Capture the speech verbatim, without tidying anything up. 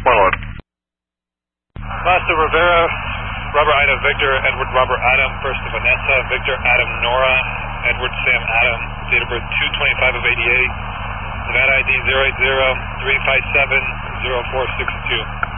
one one. Master Rivera, Robert Ida Victor, Edward Robert Adam, first to Vanessa, Victor Adam Nora, Edward Sam Adam, date of birth two twenty-five of eighty-eight, Nevada I D zero eight zero three five seven zero four six two.